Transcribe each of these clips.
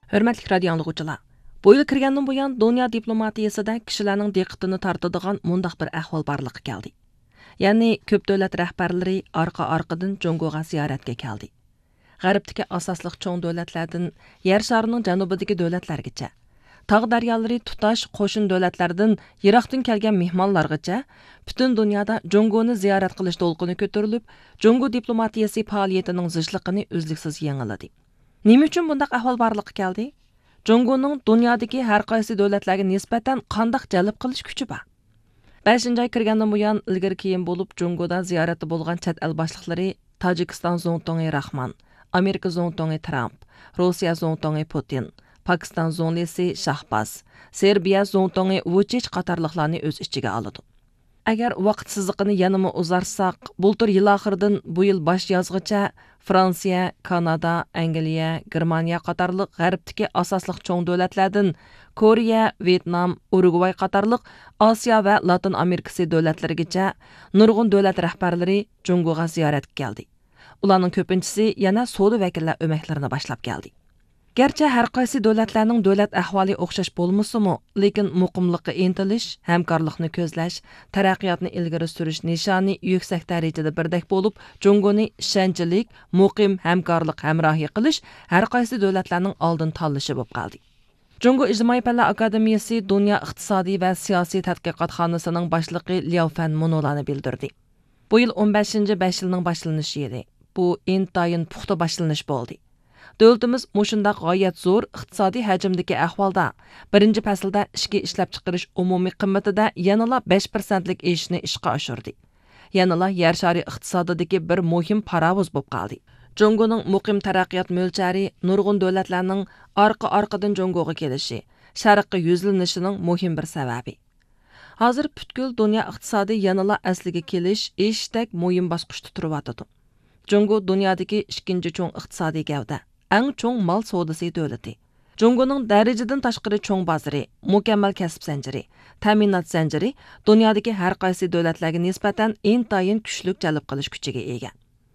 Hörmətli radio anlıqçılar, bu yıl kirgandan buyan dünya diplomatiyasida kishilarning diqqatini tortadigan mundaq bir ahvol barliqqa keldi. Ya'ni ko'p davlat rahbarlari orqa-orqadan Jongoga ziyoratga keldi. G'arbdagi asosliq cho'ng davlatlardan yer sharining janubidagi davlatlargacha, tog' daryolari tutash qo'shin davlatlardan yiroqdan kelgan mehmonlargacha butun dunyoda Jongoni ziyorat qilish to'lqini ko'tarilib, Jongo diplomatiyasi faoliyatining zishliqini uzluksiz yangiladi. Nima uchun bundaq ahvol barliqqa keldi? Jongoning dunyodagi har qaysi davlatlarga nisbatan qandaq jalb qilish kuchi bor? 5-oy kirgandan buyon ilgari keyin bo'lib Jongoda ziyoratda bo'lgan chet el boshliqlari Tojikiston Zo'ngtongi Rahmon, Amerika Zo'ngtongi Trump, Rossiya Zo'ngtongi Putin, Pokiston Zo'nglisi Shahbaz, Serbiya Zo'ngtongi Vučić qatorliqlarni o'z ichiga oladi. Agar vaqtsizligini yanama uzarsak, bultur yil oxiridan bu yil bosh yozgacha Fransiya, Kanada, Angliya, Germaniya qatorliq g'arbdagi asosliq cho'ng davlatlardan Koreya, Vyetnam, Urugvay qatorliq Osiyo va Latin Amerikasi davlatlarigacha nurg'un davlat rahbarlari Jongoga ziyoratga keldi. Ularning ko'pinchisi yana savdo vakillar o'maklarini boshlab keldi. Gerçi har qaysi davlatlarning davlat ahvoli o'xshash bo'lmasa-mu, lekin muqimlikqa intilish, hamkorlikni ko'zlash, taraqqiyotni ilgari surish nishoni yuksak darajada birdek bo'lib, Jongoni ishonchlik, muqim hamkorlik hamrohi qilish har qaysi davlatlarning oldin tanlashi bo'lib qoldi. Jongo ijtimoiy fanlar akademiyasi dunyo iqtisodiy va siyosiy tadqiqot xonasining boshlig'i Liao Fan Monolani bildirdi. Bu yil 15-5 yilning boshlanishi edi. Bu intayin puxta boshlanish bo'ldi. Dövlətimiz mushundaq g'oyat zo'r iqtisodiy hajmdagi ahvolda birinchi faslda ishga ishlab chiqarish umumiy qimmatida yanala 5%lik ishni ishga oshirdi. Yanala yer shari iqtisodidagi bir muhim paravuz bo'lib qoldi. Jongoning muqim taraqqiyot mo'ljari nurg'un davlatlarning orqa-orqadan Jongoga kelishi, sharqqa yuzlanishining muhim bir sababi. Hozir butkul dunyo iqtisodi yanala asliga kelish ishdek muhim bosqichda turibdi. Jongo dunyodagi ikkinchi cho'ng iqtisodiy gavda. Eng cho'ng mal savdosi davlati. Jongoning darajadan tashqari cho'ng bozori, mukammal kasb zanjiri, ta'minot zanjiri dunyodagi har qaysi davlatlarga nisbatan intayin kuchli jalb qilish kuchiga ega.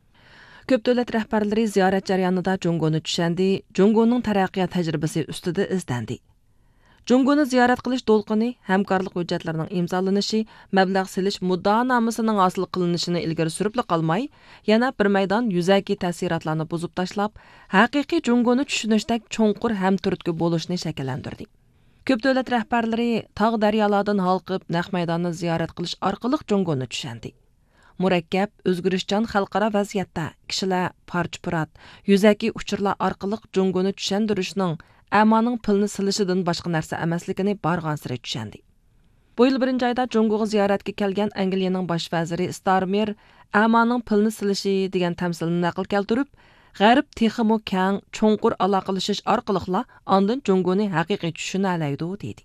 Ko'p davlat rahbarlari ziyorat jarayonida Jongoni tushandi, Jongoning taraqqiyot tajribasi ustida izdandi. Jongoni ziyorat qilish to'lqini hamkorlik hujjatlarining imzolanishi, mablag' silish muddanomasining hosil qilinishini ilgari surib qolmay, yana bir maydon yuzaki ta'sirotlarni buzib tashlab, haqiqiy Jongoni tushunishdak cho'nqur ham turtki bo'lishni shakllantirdi. Ko'p davlat rahbarlari tog' daryolardan halqib, naq maydonni ziyorat qilish orqali Jongoni tushandi. Murakkab, o'zgarishchan xalqaro vaziyatda kishilar parch-purat, yuzaki uchurlar orqali Jongoni tushuntirishning Amaning pulni silishidan boshqa narsa emasligini bargan sira tushundi. Bu yil 1-oyda Jongoga ziyoratga kelgan Angliyaning bosh vaziri Starmer Amaning pulni silishi degan tamsilni naql keltirib, g'arb texmo kang, cho'nqur aloqalashish orqali ondan Jongoni haqiqiy tushuna oladi dedi.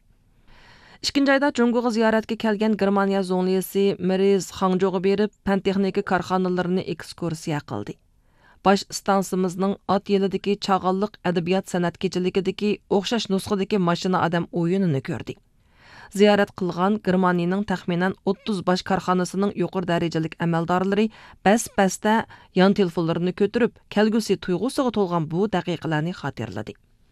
2-oyda Jongoga ziyoratga kelgan Germaniya zo'nlisi Meriz Hangzhouga berib, fan texnika korxonalarini ekskursiya qildi. Baş stansimizning at yilidagi chag'alliq adabiyot san'at kechiligidagi o'xshash nusxadagi mashina odam o'yinini ko'rdi. Ziyorat qilgan Germaniyaning taxminan 30 bosh korxonasining yuqori darajalik amaldorlari bas-basda yon telefonlarini ko'tarib, kelgusi tuyg'usiga to'lgan bu daqiqalarni xotirladi.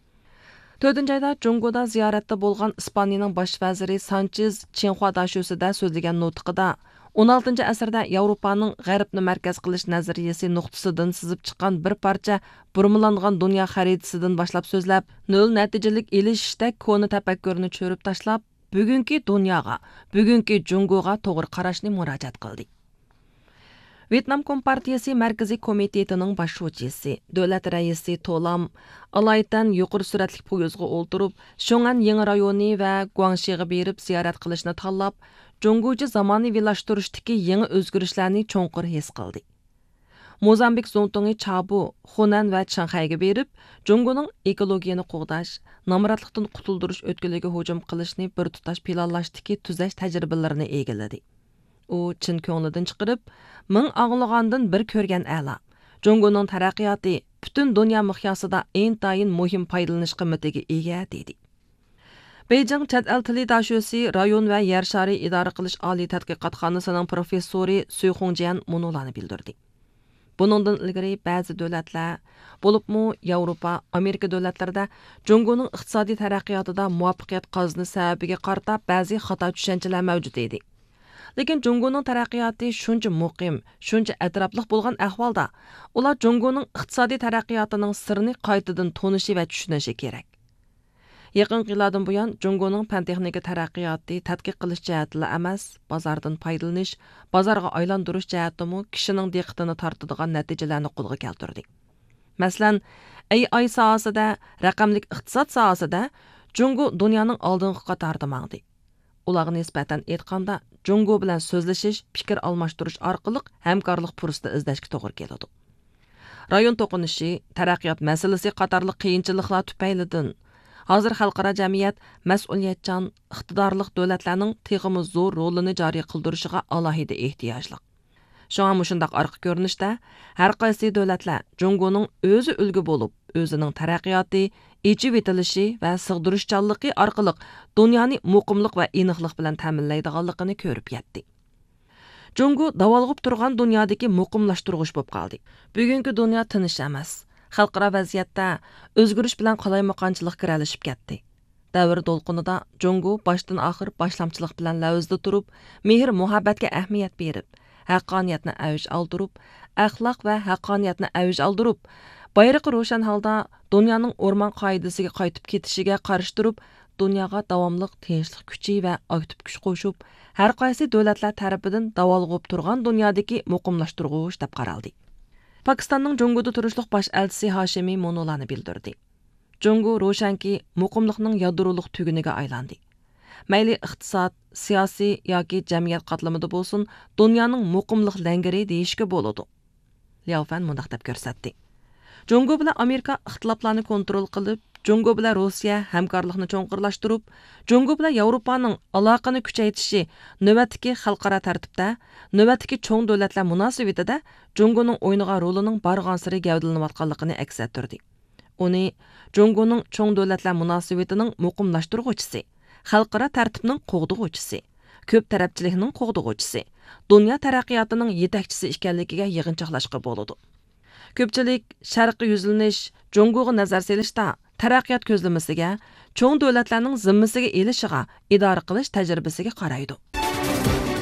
4-oyda Jongoda ziyoratda bo'lgan Ispaniyaning bosh vaziri Sanchez Chinhua dashusida so'zlagan nutqida 16 asrda Yevropaning g'arbni markaz qilish nazariyasi nuqtasidan sizib chiqqan bir parcha burmalangan dunyo xaritasidan boshlab so'zlab, nol natijalik elishishda koni tafakkurni cho'rib tashlab, bugungi dunyoga, bugungi Jongoga to'g'ri qarashni murojaat qildi. Vyetnam Kompartiyasi Markaziy komitetining boshlovchisi, davlat raisi Tolam Alaydan yuqori suratli poyezdga o'ltirib, Shongan yangi rayoni va Guangxiga berib ziyorat qilishni tanlab, Jongochi zamonaviylashtirish yangi o'zgarishlarni cho'nqur his qildi. Mozambik Zo'ngtongi Chabu, Hunan va Shanxayga berib, Jongoning ekologiyani qo'g'dash, nomratlikdan qutuldirish o'tkiliga hujum qilishni bir tutash planlashdagi tuzash tajribalarini egalladi. U chin ko'nglidan chiqarib, ming anglagandan bir ko'rgan a'lo. Jongoning taraqqiyoti butun dunyo miqyosida intayin muhim foydalanish qimmatiga ega dedi. Beijing chet el tili dashusi rayon va yer shari idora qilish oliy tadqiqot xonasining professori Sui Hongjian Monolani bildirdi. Buningdan ilgari ba'zi davlatlar, bo'libmi Yevropa, Amerika davlatlarida Jungoning iqtisodiy taraqqiyotida muvaffaqiyat qozonishi sababiga qarata ba'zi xato tushunchalar mavjud edi. Lekin Jungoning taraqqiyoti shuncha muqim, shuncha atrofliq bo'lgan ahvolda, ular Jungoning iqtisodiy taraqqiyotining sirrini qaytadan tonishi va tushunishi kerak. Yaqin yillardan buyon Jungoning fan-texnika taraqqiyoti tadqiq qilish jihatida emas, bozordan foydalanish, bozorga aylantirish jihatida kishining diqqatini tortadigan natijalarni qo'lga keltirdi. Masalan, AI sohasida, raqamlik iqtisod sohasida Jungo dunyoning oldingi qatorida mangdi. Ularga nisbatan aytganda, Jungo bilan so'zlashish, fikr almashtirish orqali hamkorlik fursati izlashga to'g'ri keladi. Rayon to'qinishi, taraqqiyot masalasi qatorli qiyinchiliklar tufaylidan hozir xalqaro jamiyat mas'uliyatchan, iqtidorli davlatlarning texmi zo'r rolini joriy qildirishiga alohida ehtiyojli. Shunga mushundaq orqa ko'rinishda har qaysi davlatlar Jungoning o'zi ulgu bo'lib, o'zining taraqqiyoti, echib etilishi va sig'dirishchanligi orqali dunyoni muqimlik va aniqlik bilan ta'minlaydiganligini ko'rib yetdi. Jungo davolg'ib turgan dunyodagi muqimlashtirg'ish bo'lib qoldi. Bugungi dunyo tinish emas. Xalqaro vaziyatda o'zgarish bilan qalaymaqonchilik kiralashib ketdi. Davr to'lqinida Jungo boshdan oxir boshlamchilik bilan lavzda turib, mehr muhabbatga ahamiyat berib, haqqoniyatni avj oldirib, axloq va haqqoniyatni avj oldirib, bayroqi ro'shan holda dunyoning o'rmon qoidasiga qaytib ketishiga qarshi turib, dunyoga davomli tinchlik kuchi va aktiv kuch qo'shib, har qaysi davlatlar tarafidan davolg'ib turgan dunyodagi muqimlashtirg'ish deb qaraldi. Pakistanning Jungoda turishliq bosh elchisi Hashimi Monolani bildirdi. Jungo ro'shanki muqimlikning yadroliq tuguniga aylandi. Mayli iqtisod, siyosiy yoki jamiyat qatlamida bo'lsin, dunyoning muqimlik langari deyishga bo'ladi. Liaofan mundaq deb ko'rsatdi. Jungo bilan Amerika ixtiloflarni kontrol qilib, Jungo bilan Rossiya hamkorlikni cho'nqirlashtirib, Jungo bilan Yevropaning aloqani kuchaytirishi navbatdagi xalqaro tartibda, navbatdagi cho'ng davlatlar munosabatida Jungoning o'ynagan rolining barg'ansiri gavdalanayotganligini aks ettirdi. Uni Jungoning cho'ng davlatlar munosabatining muqimlashtiruvchisi, xalqaro tartibning qo'g'dug'uvchisi, ko'p tarafchilikning qo'g'dug'uvchisi, dunyo taraqqiyotining yetakchisi ekanligiga yig'inchoqlashga bo'ladi. Ko'pchilik sharqqa yuzlanish, Jungoga nazar selishda taraqqiyot ko'zlamasiga, cho'ng davlatlarning zimmasiga elishiga, idora qilish tajribasiga qaraydi.